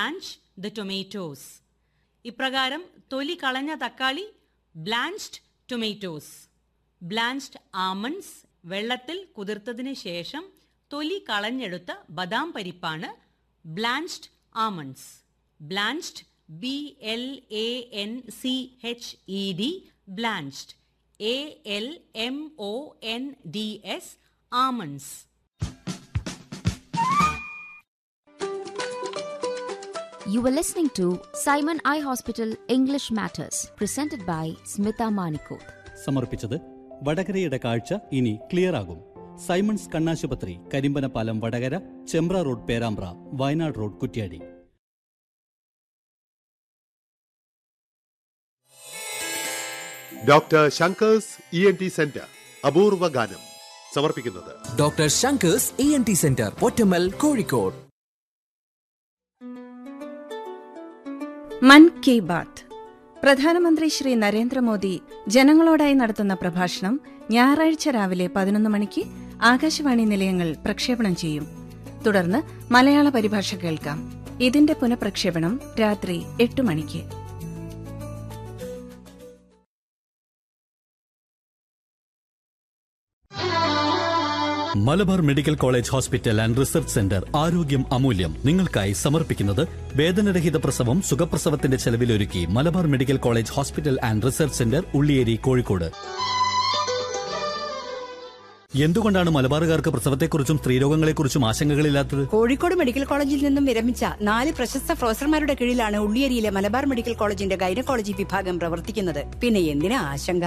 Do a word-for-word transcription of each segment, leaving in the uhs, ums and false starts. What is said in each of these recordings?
Blanch the tomatoes. ഇപ്രകാരം തൊലി കളഞ്ഞ തക്കാളി ബ്ലാഞ്ച്ഡ് ടൊമാറ്റോസ്. ബ്ലാഞ്ച്ഡ് ആമണ്ട്സ് വെള്ളത്തിൽ കുതിർത്തതിന് ശേഷം തൊലി കളഞ്ഞെടുത്ത ബദാം പരിപ്പാണ് ബ്ലാഞ്ച്ഡ് ആമണ്ട്സ്. ബ്ലാഞ്ച്ഡ് B L A N C H E D ബ്ലാഞ്ച്ഡ് A L M O N D S ആമണ്ട്സ്. You were listening to Simon Eye Hospital English Matters, presented by Smita Manikoth. സമർപ്പിച്ചത് വടകരയുടെ കാഴ്ച ഇനി ക്ലിയർ ആകും. സൈമൺസ് കണ്ണാശുപത്രി, Karimbanapalam Vadakara, Chembra road Perambra, Wayanad road Kuttiadi. Doctor Shankar's E N T centre അപൂർവ ഗാനം സമർപ്പിക്കുന്നത് doctor Shankar's E N T centre, Pottammal, Kozhikode. മൻ കി ബാത്ത്. പ്രധാനമന്ത്രി ശ്രീ നരേന്ദ്രമോദി ജനങ്ങളോടായി നടത്തുന്ന പ്രഭാഷണം ഞായറാഴ്ച രാവിലെ പതിനൊന്ന് മണിക്ക് ആകാശവാണി നിലയങ്ങൾ പ്രക്ഷേപണം ചെയ്യും. തുടർന്ന് മലയാള പരിഭാഷ കേൾക്കാം. ഇതിന്റെ പുനഃപ്രക്ഷേപണം രാത്രി എട്ട് മണിക്ക്. Malabar medical college hospital and research centre ആരോഗ്യം അമൂല്യം നിങ്ങൾക്കായി സമർപ്പിക്കുന്നത് വേദനരഹിത പ്രസവം സുഖപ്രസവത്തിന്റെ ചെലവിലൊരുക്കി Malabar medical college hospital and research centre, Ulliyeri, Kozhikode. എന്തുകൊണ്ടാണ് മലബാറുകാർക്ക് പ്രസവത്തെക്കുറിച്ചും സ്ത്രീരോഗങ്ങളെക്കുറിച്ചും ആശങ്കകളില്ലാത്തത്? കോഴിക്കോട് മെഡിക്കൽ കോളേജിൽ നിന്നും വിരമിച്ച നാല് പ്രശസ്ത പ്രൊഫസർമാരുടെ കീഴിലാണ് ഉള്ളിയേരിയിലെ മലബാർ മെഡിക്കൽ കോളേജിന്റെ ഗൈനക്കോളജി വിഭാഗം പ്രവർത്തിക്കുന്നത്. പിന്നെ എന്തിനാ ആശങ്ക?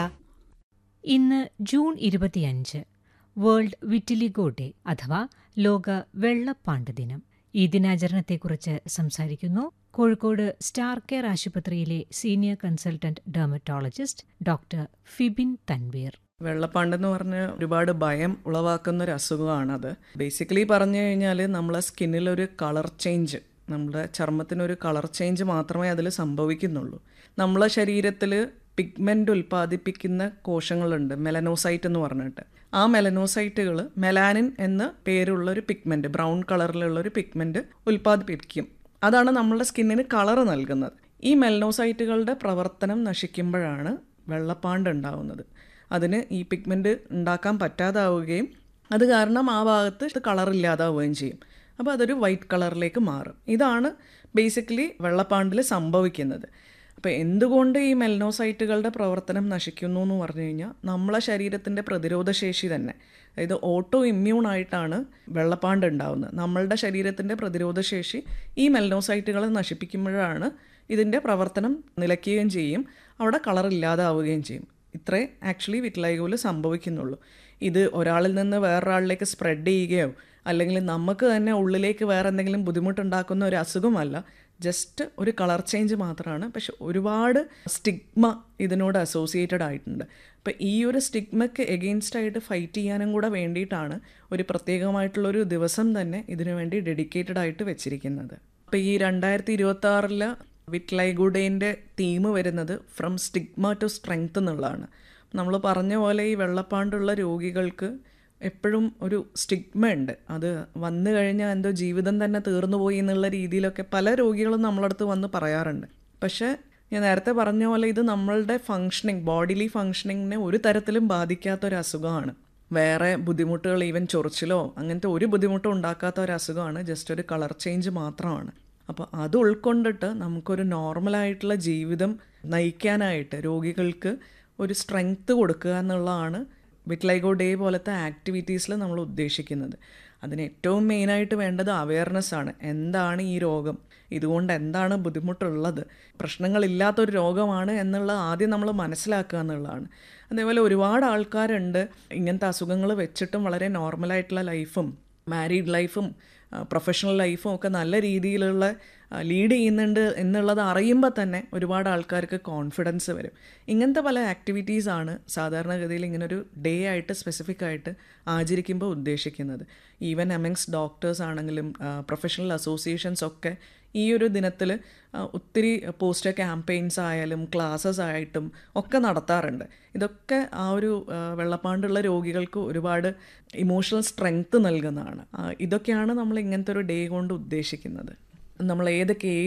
ഇന്ന് ജൂൺ ഇരുപത്തിയഞ്ച് വേൾഡ് വിറ്റിലിഗോ ഡേ അഥവാ ലോക വെള്ളപ്പാണ്ട് ദിനം. ഈ ദിനാചരണത്തെക്കുറിച്ച് സംസാരിക്കുന്നു കോഴിക്കോട് സ്റ്റാർ കെയർ ആശുപത്രിയിലെ senior consultant dermatologist doctor Fibin Tanveer. വെള്ളപ്പാണ്ടെന്ന് പറഞ്ഞാൽ ഒരുപാട് ഭയം ഉളവാക്കുന്ന ഒരു അസുഖമാണത്. ബേസിക്കലി പറഞ്ഞു കഴിഞ്ഞാൽ നമ്മളെ സ്കിന്നിലൊരു കളർ ചേഞ്ച്, നമ്മുടെ ചർമ്മത്തിനൊരു കളർ ചേഞ്ച് മാത്രമേ അതിൽ സംഭവിക്കുന്നുള്ളൂ. നമ്മളെ ശരീരത്തിൽ പിഗ്മെൻ്റ് ഉൽപ്പാദിപ്പിക്കുന്ന കോശങ്ങളുണ്ട്, മെലനോസൈറ്റ് എന്ന് പറഞ്ഞിട്ട്. ആ മെലനോസൈറ്റുകൾ മെലാനിൻ എന്ന പേരുള്ള ഒരു പിഗ്മെൻറ്റ്, ബ്രൗൺ കളറിലുള്ള ഒരു പിഗ്മെൻറ്റ് ഉൽപ്പാദിപ്പിക്കും. അതാണ് നമ്മളുടെ സ്കിന്നിന് കളർ നൽകുന്നത്. ഈ മെലനോസൈറ്റുകളുടെ പ്രവർത്തനം നശിക്കുമ്പോഴാണ് വെള്ളപ്പാണ്ട് ഉണ്ടാവുന്നത്. അതിന് ഈ പിഗ്മെൻറ്റ് ഉണ്ടാക്കാൻ പറ്റാതാവുകയും അത് കാരണം ആ ഭാഗത്ത് കളറില്ലാതാവുകയും ചെയ്യും. അപ്പോൾ അതൊരു വൈറ്റ് കളറിലേക്ക് മാറും. ഇതാണ് ബേസിക്കലി വെള്ളപ്പാണ്ടിൽ സംഭവിക്കുന്നത്. അപ്പോൾ എന്തുകൊണ്ട് ഈ മെലനോസൈറ്റുകളുടെ പ്രവർത്തനം നശിക്കുന്നു എന്ന് പറഞ്ഞു കഴിഞ്ഞാൽ നമ്മളെ ശരീരത്തിൻ്റെ പ്രതിരോധശേഷി തന്നെ, അതായത് ഓട്ടോ ഇമ്മ്യൂൺ ആയിട്ടാണ് വെള്ളപ്പാണ്ട് ഉണ്ടാവുന്നത്. നമ്മളുടെ ശരീരത്തിൻ്റെ പ്രതിരോധശേഷി ഈ മെലനോസൈറ്റുകളെ നശിപ്പിക്കുമ്പോഴാണ് ഇതിൻ്റെ പ്രവർത്തനം നിലയ്ക്കുകയും ചെയ്യും, അവിടെ കളറില്ലാതാവുകയും ചെയ്യും. ഇത്രേ ആക്ച്വലി വിറ്റിലിഗോയിൽ സംഭവിക്കുന്നുള്ളൂ. ഇത് ഒരാളിൽ നിന്ന് വേറൊരാളിലേക്ക് സ്പ്രെഡ് ചെയ്യുകയോ അല്ലെങ്കിൽ നമുക്ക് തന്നെ ഉള്ളിലേക്ക് വേറെ എന്തെങ്കിലും ബുദ്ധിമുട്ടുണ്ടാക്കുന്ന ഒരു അസുഖമല്ല, ജസ്റ്റ് ഒരു കളർ ചേഞ്ച് മാത്രമാണ്. പക്ഷെ ഒരുപാട് സ്റ്റിഗ്മ ഇതിനോട് അസോസിയേറ്റഡ് ആയിട്ടുണ്ട്. അപ്പോൾ ഈ ഒരു സ്റ്റിഗ്മയ്ക്ക് എഗെയിൻസ്റ്റായിട്ട് ഫൈറ്റ് ചെയ്യാനും കൂടെ വേണ്ടിയിട്ടാണ് ഒരു പ്രത്യേകമായിട്ടുള്ളൊരു ദിവസം തന്നെ ഇതിനു വേണ്ടി ഡെഡിക്കേറ്റഡ് ആയിട്ട് വെച്ചിരിക്കുന്നത്. അപ്പോൾ ഈ രണ്ടായിരത്തി ഇരുപത്തി ആറിൽ വിറ്റിലിഗോ ഡേൻ്റെ തീം വരുന്നത് ഫ്രം സ്റ്റിഗ്മ ടു സ്ട്രെങ്ത് എന്നുള്ളതാണ്. നമ്മൾ പറഞ്ഞ പോലെ ഈ വെള്ളപ്പാണ്ടുള്ള രോഗികൾക്ക് എപ്പോഴും ഒരു സ്റ്റിഗ്മ ഉണ്ട്. അത് വന്നു കഴിഞ്ഞാൽ എന്തോ ജീവിതം തന്നെ തീർന്നു പോയി എന്നുള്ള രീതിയിലൊക്കെ പല രോഗികളും നമ്മളടുത്ത് വന്ന് പറയാറുണ്ട്. പക്ഷേ ഞാൻ നേരത്തെ പറഞ്ഞ പോലെ ഇത് നമ്മളുടെ ഫങ്ഷനിങ്, ബോഡിലി ഫങ്ഷനിങ്ങിനെ ഒരു തരത്തിലും ബാധിക്കാത്തൊരു അസുഖമാണ്. വേറെ ബുദ്ധിമുട്ടുകൾ, ഈവൻ ചൊറിച്ചിലോ അങ്ങനത്തെ ഒരു ബുദ്ധിമുട്ടും ഉണ്ടാക്കാത്ത ഒരു അസുഖമാണ്. ജസ്റ്റ് ഒരു കളർ ചേഞ്ച് മാത്രമാണ്. അപ്പോൾ അത് ഉൾക്കൊണ്ടിട്ട് നമുക്കൊരു നോർമലായിട്ടുള്ള ജീവിതം നയിക്കാനായിട്ട് രോഗികൾക്ക് ഒരു സ്ട്രെങ്ത് കൊടുക്കുക എന്നുള്ളതാണ് വിറ്റിലിഗോ ഡേ പോലത്തെ ആക്ടിവിറ്റീസിൽ നമ്മൾ ഉദ്ദേശിക്കുന്നത്. അതിന് ഏറ്റവും മെയിനായിട്ട് വേണ്ടത് അവയർനെസ്സാണ്. എന്താണ് ഈ രോഗം, ഇതുകൊണ്ട് എന്താണ് ബുദ്ധിമുട്ടുള്ളത്, പ്രശ്നങ്ങളില്ലാത്തൊരു രോഗമാണ് എന്നുള്ളത് ആദ്യം നമ്മൾ മനസ്സിലാക്കുക എന്നുള്ളതാണ്. അതേപോലെ ഒരുപാട് ആൾക്കാരുണ്ട് ഇങ്ങനത്തെ അസുഖങ്ങൾ വെച്ചിട്ടും വളരെ നോർമലായിട്ടുള്ള ലൈഫും മാരീഡ് ലൈഫും പ്രൊഫഷണൽ ലൈഫും ഒക്കെ നല്ല രീതിയിലുള്ള ലീഡ് ചെയ്യുന്നുണ്ട് എന്നുള്ളത് അറിയുമ്പോൾ തന്നെ ഒരുപാട് ആൾക്കാർക്ക് കോൺഫിഡൻസ് വരും. ഇങ്ങനത്തെ പല ആക്ടിവിറ്റീസാണ് സാധാരണഗതിയിൽ ഇങ്ങനൊരു ഡേ ആയിട്ട് സ്പെസിഫിക് ആയിട്ട് ആചരിക്കുമ്പോൾ ഉദ്ദേശിക്കുന്നത്. ഈവൻ എമംഗ്സ് ഡോക്ടേഴ്സ് ആണെങ്കിലും പ്രൊഫഷണൽ അസോസിയേഷൻസ് ഒക്കെ ഈ ഒരു ദിനത്തിൽ ഒത്തിരി പോസ്റ്റർ ക്യാമ്പയിൻസ് ആയാലും ക്ലാസ്സസ് ആയിട്ടും ഒക്കെ നടത്താറുണ്ട്. ഇതൊക്കെ ആ ഒരു വെള്ളപ്പാണ്ടുള്ള രോഗികൾക്ക് ഒരുപാട് ഇമോഷണൽ സ്ട്രെങ്ത് നൽകുന്നതാണ്. ഇതൊക്കെയാണ് നമ്മൾ ഇങ്ങനത്തെ ഒരു ഡേ കൊണ്ട് ഉദ്ദേശിക്കുന്നത്. നമ്മൾ ഏതൊക്കെ